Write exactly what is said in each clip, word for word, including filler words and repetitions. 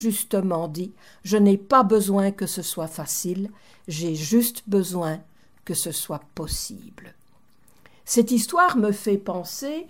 justement dit, je n'ai pas besoin que ce soit facile, j'ai juste besoin que ce soit possible. Cette histoire me fait penser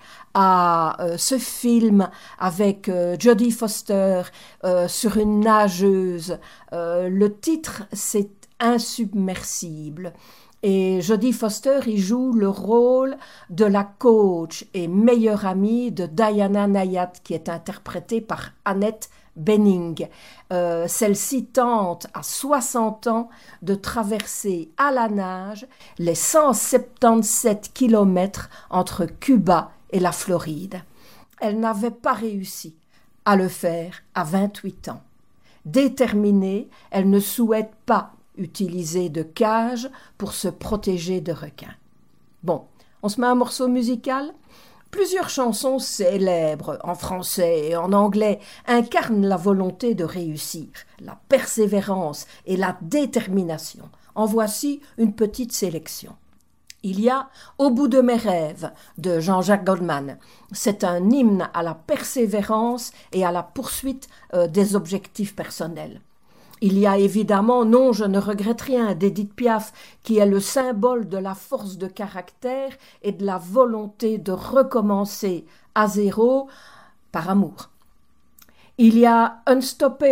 à euh, ce film avec euh, Jodie Foster euh, sur une nageuse. Euh, le titre, c'est Insubmersible. Et Jodie Foster y joue le rôle de la coach et meilleure amie de Diana Nyad, qui est interprétée par Annette Bening. Euh, celle-ci tente à soixante ans de traverser à la nage les cent soixante-dix-sept kilomètres entre Cuba et la Floride. Elle n'avait pas réussi à le faire à vingt-huit ans. Déterminée, elle ne souhaite pas utiliser de cage pour se protéger de requins. Bon, on se met un morceau musical ? Plusieurs chansons célèbres en français et en anglais incarnent la volonté de réussir, la persévérance et la détermination. En voici une petite sélection. Il y a « Au bout de mes rêves » de Jean-Jacques Goldman. C'est un hymne à la persévérance et à la poursuite euh, des objectifs personnels. Il y a évidemment « Non, je ne regrette rien » d'Édith Piaf, qui est le symbole de la force de caractère et de la volonté de recommencer à zéro par amour. Il y a « Unstoppable »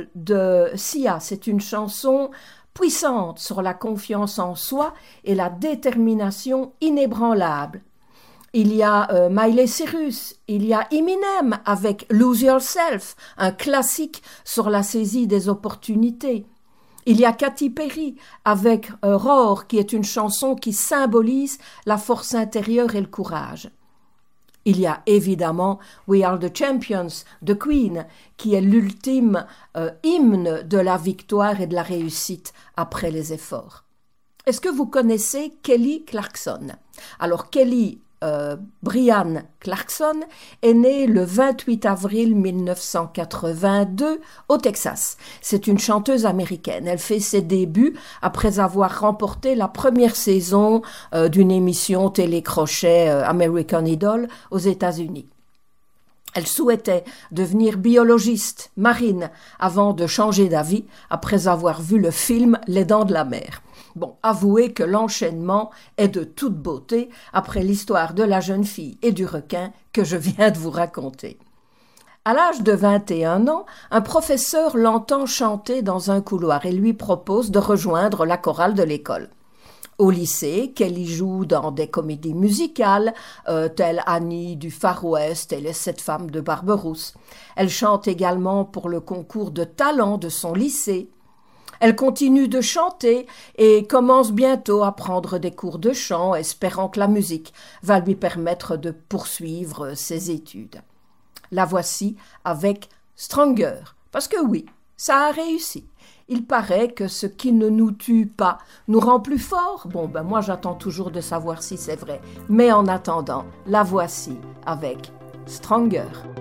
de Sia, c'est une chanson puissante sur la confiance en soi et la détermination inébranlable. Il y a euh, Miley Cyrus, il y a Eminem avec Lose Yourself, un classique sur la saisie des opportunités. Il y a Katy Perry avec euh, Roar, qui est une chanson qui symbolise la force intérieure et le courage. Il y a évidemment We Are the Champions de Queen, qui est l'ultime euh, hymne de la victoire et de la réussite après les efforts. Est-ce que vous connaissez Kelly Clarkson ? Alors Kelly Euh, Brian Clarkson est née le vingt-huit avril mille neuf cent quatre-vingt-deux au Texas. C'est une chanteuse américaine. Elle fait ses débuts après avoir remporté la première saison euh, d'une émission télécrochet euh, American Idol aux États-Unis. Elle souhaitait devenir biologiste marine avant de changer d'avis après avoir vu le film Les Dents de la Mer. Bon, avouez que l'enchaînement est de toute beauté après l'histoire de la jeune fille et du requin que je viens de vous raconter. À l'âge de vingt et un ans, un professeur l'entend chanter dans un couloir et lui propose de rejoindre la chorale de l'école. Au lycée, Kelly joue dans des comédies musicales, euh, telles Annie du Far West et les Sept femmes de Barberousse. Elle chante également pour le concours de talent de son lycée. Elle continue de chanter et commence bientôt à prendre des cours de chant, espérant que la musique va lui permettre de poursuivre ses études. La voici avec Stronger, parce que oui, ça a réussi. Il paraît que ce qui ne nous tue pas nous rend plus forts. Bon, ben moi j'attends toujours de savoir si c'est vrai. Mais en attendant, la voici avec Stronger.